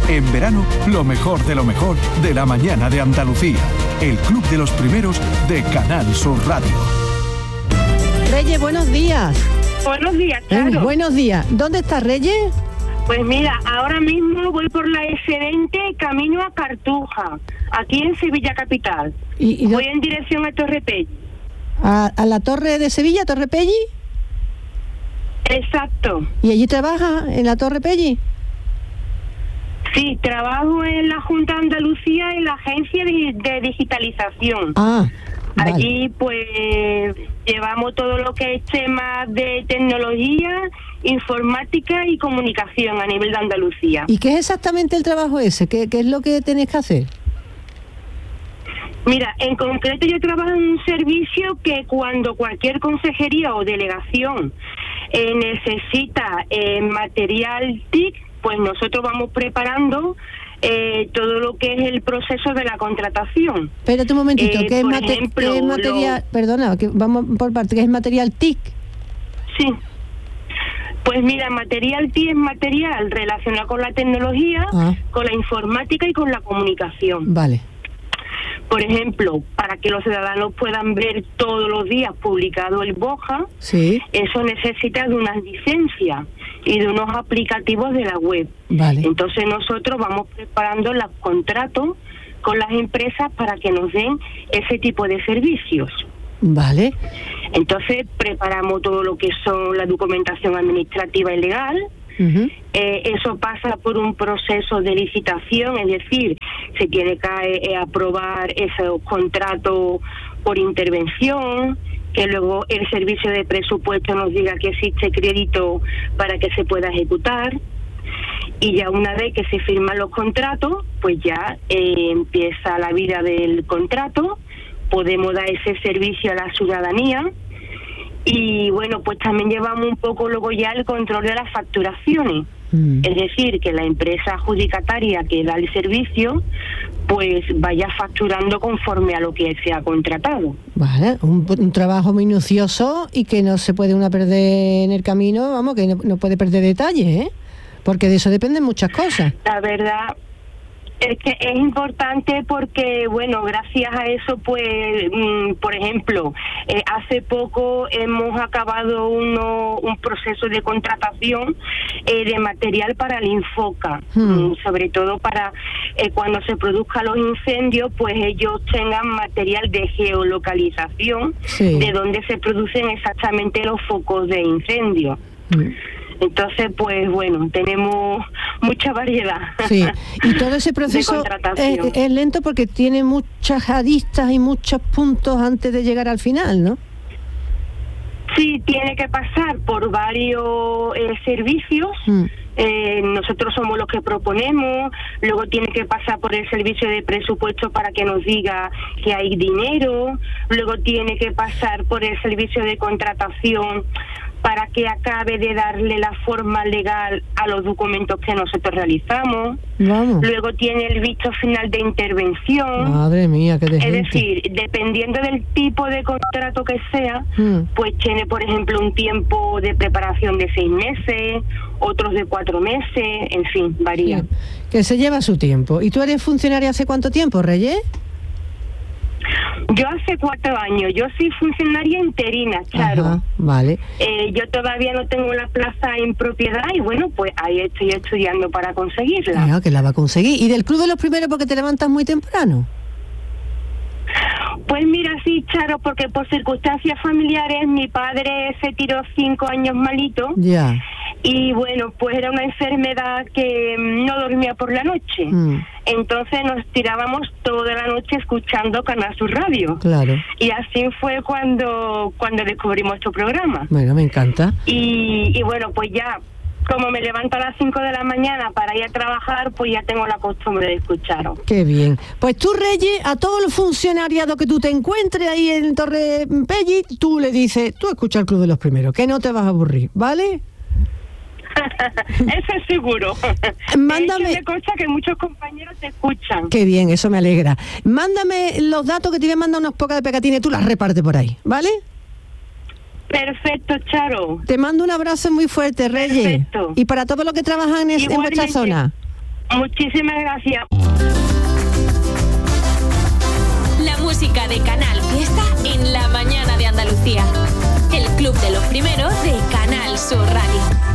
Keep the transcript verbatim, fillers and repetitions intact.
En verano, lo mejor de lo mejor de la mañana de Andalucía. El Club de los Primeros de Canal Sur Radio. Reyes, buenos días. Buenos días, Charo. Eh, buenos días. ¿Dónde está Reyes? Pues mira, ahora mismo voy por la ese veinte camino a Cartuja, aquí en Sevilla capital. ¿Y, y voy en dirección a Torre Pelli. ¿A, a la Torre de Sevilla, Torre Pelli? Exacto. ¿Y allí trabaja en la Torre Pelli? Sí, trabajo en la Junta de Andalucía en la agencia de, de digitalización. Ah, vale. Allí pues llevamos todo lo que es temas de tecnología, informática y comunicación a nivel de Andalucía. ¿Y qué es exactamente el trabajo ese? ¿Qué, qué es lo que tenéis que hacer? Mira, en concreto yo trabajo en un servicio que cuando cualquier consejería o delegación eh, necesita eh, material T I C, pues nosotros vamos preparando eh, todo lo que es el proceso de la contratación. Espérate un momentito, eh, ¿qué, es por mate- ejemplo, ¿qué es material? lo... Perdona, que vamos por parte, ¿qué es material T I C? Sí. Pues mira, material T I C es material relacionado con la tecnología, ah. con la informática y con la comunicación. Vale. Por ejemplo, para que los ciudadanos puedan ver todos los días publicado el BOJA, sí. eso necesita de unas licencias y de unos aplicativos de la web. Vale. Entonces nosotros vamos preparando los contratos con las empresas para que nos den ese tipo de servicios. Vale. Entonces preparamos todo lo que son la documentación administrativa y legal. Uh-huh. Eh, eso pasa por un proceso de licitación, es decir, se tiene que eh, aprobar esos contratos por intervención, que luego el servicio de presupuesto nos diga que existe crédito para que se pueda ejecutar, y ya una vez que se firman los contratos, pues ya eh, empieza la vida del contrato, podemos dar ese servicio a la ciudadanía. Y bueno, pues también llevamos un poco luego ya el control de las facturaciones. Mm. Es decir, que la empresa adjudicataria que da el servicio, pues vaya facturando conforme a lo que se ha contratado. Vale, un, un trabajo minucioso y que no se puede una perder en el camino, vamos, que no, no puede perder detalles, ¿eh? Porque de eso dependen muchas cosas. La verdad es que es importante porque, bueno, gracias a eso, pues, mmm, por ejemplo, eh, hace poco hemos acabado uno, un proceso de contratación eh, de material para el Infoca, hmm. mmm, sobre todo para eh, cuando se produzcan los incendios, pues ellos tengan material de geolocalización, sí. de donde se producen exactamente los focos de incendio. Hmm. Entonces, pues bueno, tenemos mucha variedad. Sí, y todo ese proceso es, es lento porque tiene muchas aristas y muchos puntos antes de llegar al final, ¿no? Sí, tiene que pasar por varios eh, servicios. Mm. Eh, nosotros somos los que proponemos, luego tiene que pasar por el servicio de presupuesto para que nos diga que hay dinero, luego tiene que pasar por el servicio de contratación para que acabe de darle la forma legal a los documentos que nosotros realizamos. Vamos. Luego tiene el visto final de intervención. Madre mía, qué de Es gente. decir, dependiendo del tipo de contrato que sea, hmm. pues tiene, por ejemplo, un tiempo de preparación de seis meses, otros de cuatro meses, en fin, varía. Sí, que se lleva su tiempo. ¿Y tú eres funcionaria hace cuánto tiempo, Reyes? Yo hace cuatro años, yo soy funcionaria interina, claro. Ajá, vale. Eh, yo todavía no tengo la plaza en propiedad y bueno, pues ahí estoy estudiando para conseguirla. Claro, que la va a conseguir. ¿Y del Club de los Primeros porque te levantas muy temprano? Pues mira, sí, Charo, porque por circunstancias familiares mi padre se tiró cinco años malito. Ya. Y bueno, pues era una enfermedad que no dormía por la noche. Mm. Entonces nos tirábamos toda la noche escuchando Canal Sur Radio. Claro. Y así fue cuando cuando descubrimos tu programa. Bueno, me encanta. Y, y bueno, pues ya, como me levanto a las cinco de la mañana para ir a trabajar, pues ya tengo la costumbre de escucharos. Qué bien. Pues tú, Reyes, a todo el funcionariado que tú te encuentres ahí en Torre Pelli, tú le dices, tú escucha el Club de los Primeros, que no te vas a aburrir, ¿vale? Eso es seguro. Mándame. De cosa que muchos compañeros te escuchan. Qué bien, eso me alegra. Mándame los datos que te voy a mandar unas pocas de pegatines, tú las repartes por ahí, ¿vale? Perfecto, Charo. Te mando un abrazo muy fuerte, Reyes. Perfecto. Y para todos los que trabajan en, en vuestra zona. Muchísimas gracias. La música de Canal Fiesta en la mañana de Andalucía. El club de los primeros de Canal Sur Radio.